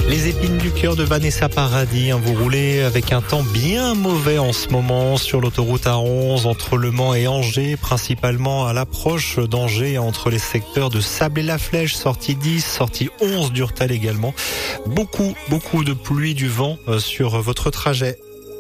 Les épines du cœur de Vanessa Paradis, vous roulez avec un temps bien mauvais en ce moment sur l'autoroute A11 entre Le Mans et Angers, principalement à l'approche d'Angers entre les secteurs de Sablé-la-Flèche, sortie 10, sortie 11 d'Urtal également. Beaucoup de pluie, du vent sur votre trajet.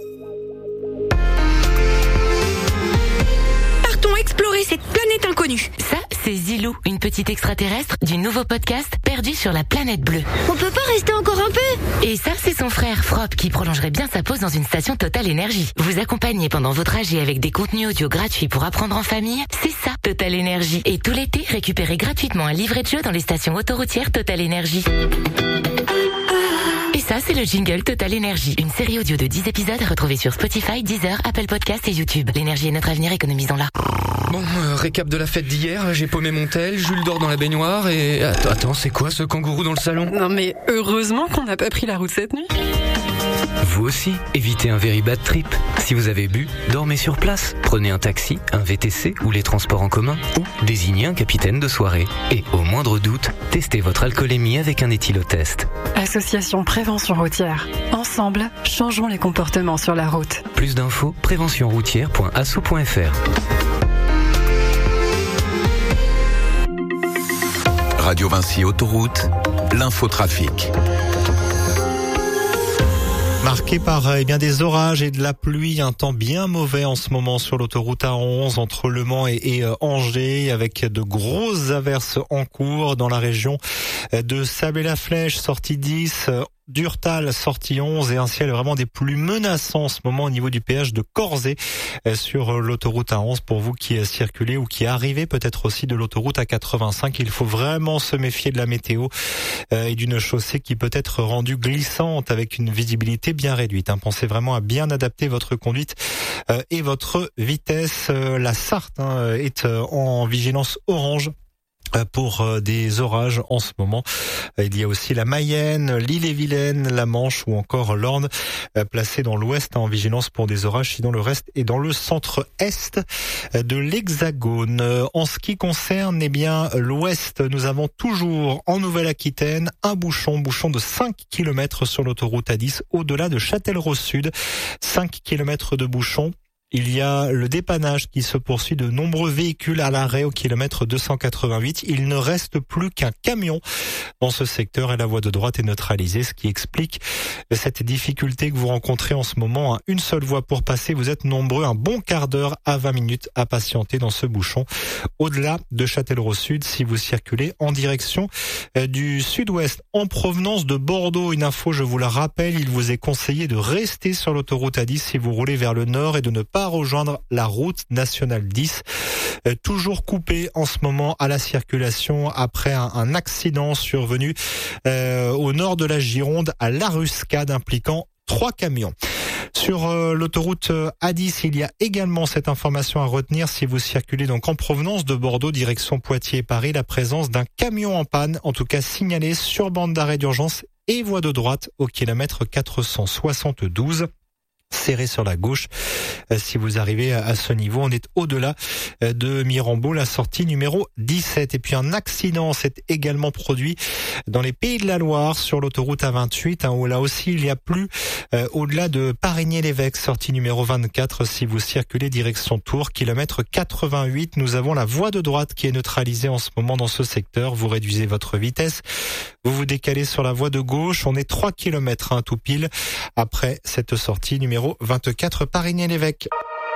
Partons explorer cette planète inconnue. Ça, c'est Zilou, une petite extraterrestre du nouveau podcast Perdu sur la planète bleue. On peut pas rester encore un peu? Et ça, c'est son frère Frop qui prolongerait bien sa pause dans une station Total Énergie. Vous accompagnez pendant vos trajets avec des contenus audio gratuits pour apprendre en famille, c'est ça, Total Énergie. Et tout l'été, récupérez gratuitement un livret de jeu dans les stations autoroutières Total Énergie. Et ça, c'est le jingle Total Énergie, une série audio de 10 épisodes à retrouver sur Spotify, Deezer, Apple Podcasts et YouTube. L'énergie est notre avenir, économisons-la. Bon, récap de la fête d'hier, j'ai paumé mon tel, Jules dort dans la baignoire et... Attends, c'est quoi ce kangourou dans le salon? Non mais heureusement qu'on n'a pas pris la route cette nuit. Vous aussi, évitez un very bad trip. Si vous avez bu, dormez sur place. Prenez un taxi, un VTC ou les transports en commun ou désignez un capitaine de soirée. Et au moindre doute, testez votre alcoolémie avec un éthylotest. Association Prévention Routière. Ensemble, changeons les comportements sur la route. Plus d'infos, préventionroutière.asso.fr. Radio Vinci Autoroute, l'infotrafic. Marqué par des orages et de la pluie, un temps bien mauvais en ce moment sur l'autoroute A11 entre Le Mans et Angers, avec de grosses averses en cours dans la région de Sablé-la-Flèche, sortie 10, d'Urtal, sortie 11, et un ciel vraiment des plus menaçants en ce moment au niveau du péage de Corzet sur l'autoroute A11. Pour vous qui circulez ou qui arrivez peut-être aussi de l'autoroute A85, il faut vraiment se méfier de la météo et d'une chaussée qui peut être rendue glissante avec une visibilité bien réduite. Pensez vraiment à bien adapter votre conduite et votre vitesse. La Sarthe est en vigilance orange pour des orages en ce moment. Il y a aussi la Mayenne, l'Ille-et-Vilaine, la Manche ou encore l'Orne placés dans l'ouest en vigilance pour des orages, sinon le reste est dans le centre-est de l'Hexagone. En ce qui concerne l'ouest, nous avons toujours en Nouvelle-Aquitaine un bouchon de 5 km sur l'autoroute A10 au-delà de Châtellerault Sud. 5 km de bouchon. Il y a le dépannage qui se poursuit, de nombreux véhicules à l'arrêt au kilomètre 288. Il ne reste plus qu'un camion dans ce secteur et la voie de droite est neutralisée, ce qui explique cette difficulté que vous rencontrez en ce moment. Une seule voie pour passer, vous êtes nombreux, un bon quart d'heure à 20 minutes à patienter dans ce bouchon. Au-delà de Châtellerault Sud, si vous circulez en direction du sud-ouest en provenance de Bordeaux, une info, je vous la rappelle, il vous est conseillé de rester sur l'autoroute A10 si vous roulez vers le nord et de ne pas rejoindre la route nationale 10, toujours coupée en ce moment à la circulation après un accident survenu au nord de la Gironde à Laruscade impliquant 3 camions. Sur l'autoroute A10, il y a également cette information à retenir si vous circulez donc en provenance de Bordeaux, direction Poitiers-Paris, la présence d'un camion en panne, en tout cas signalé sur bande d'arrêt d'urgence et voie de droite au kilomètre 472. Serré sur la gauche. Si vous arrivez à ce niveau, on est au-delà de Mirambeau, la sortie numéro 17. Et puis un accident s'est également produit dans les Pays de la Loire sur l'autoroute A28, où là aussi il y a plus au-delà de Parigné-l'Évêque, sortie numéro 24. Si vous circulez direction Tours, kilomètre 88, nous avons la voie de droite qui est neutralisée en ce moment dans ce secteur. Vous réduisez votre vitesse, vous vous décalez sur la voie de gauche. On est 3 kilomètres tout pile après cette sortie numéro 24 Parigné-l'Évêque.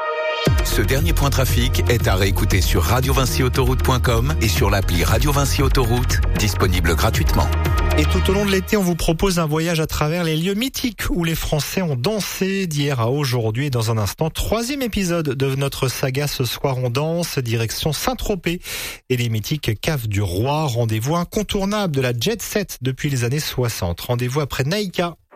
Ce dernier point trafic est à réécouter sur radiovinciautoroute.com et sur l'appli Radio Vinci Autoroute, disponible gratuitement. Et tout au long de l'été, on vous propose un voyage à travers les lieux mythiques où les Français ont dansé d'hier à aujourd'hui. Et dans un instant, 3e épisode de notre saga Ce soir on danse, direction Saint-Tropez et les mythiques caves du Roi. Rendez-vous incontournable de la jet set depuis les années 60. Rendez-vous après Naïka.